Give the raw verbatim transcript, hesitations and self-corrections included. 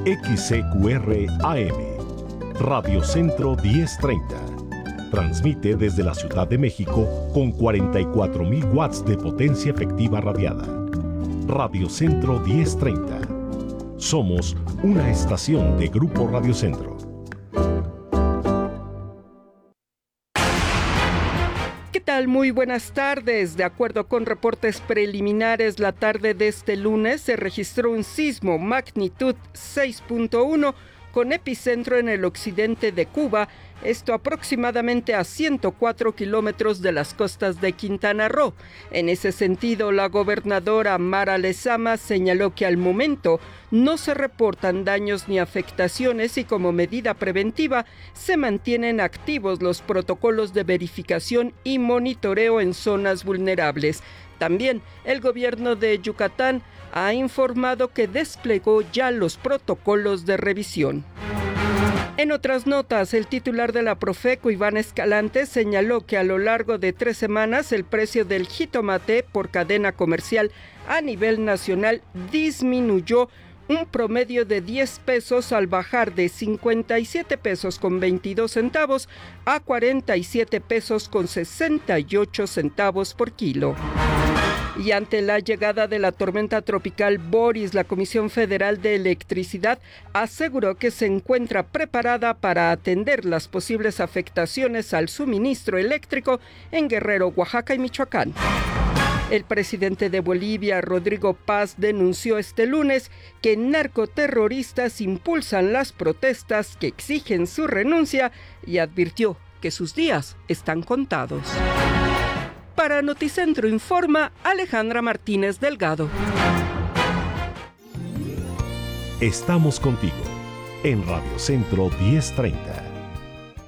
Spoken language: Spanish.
X C Q R A M, Radio Centro diez treinta. Transmite desde la Ciudad de México con cuarenta y cuatro mil watts de potencia efectiva radiada. Radio Centro diez treinta. Somos una estación de Grupo Radio Centro. ¿Qué tal? Muy buenas tardes. De acuerdo con reportes preliminares, la tarde de este lunes se registró un sismo magnitud seis punto uno con epicentro en el occidente de Cuba, esto aproximadamente a ciento cuatro kilómetros de las costas de Quintana Roo. En ese sentido, la gobernadora Mara Lezama señaló que al momento no se reportan daños ni afectaciones y como medida preventiva se mantienen activos los protocolos de verificación y monitoreo en zonas vulnerables. También el gobierno de Yucatán ha informado que desplegó ya los protocolos de revisión. En otras notas, el titular de la Profeco, Iván Escalante, señaló que a lo largo de tres semanas el precio del jitomate por cadena comercial a nivel nacional disminuyó un promedio de diez pesos al bajar de cincuenta y siete pesos con veintidós centavos a cuarenta y siete pesos con sesenta y ocho centavos por kilo. Y ante la llegada de la tormenta tropical Boris, la Comisión Federal de Electricidad aseguró que se encuentra preparada para atender las posibles afectaciones al suministro eléctrico en Guerrero, Oaxaca y Michoacán. El presidente de Bolivia, Rodrigo Paz, denunció este lunes que narcoterroristas impulsan las protestas que exigen su renuncia y advirtió que sus días están contados. Para Noticentro informa Alejandra Martínez Delgado. Estamos contigo en Radio Centro diez treinta.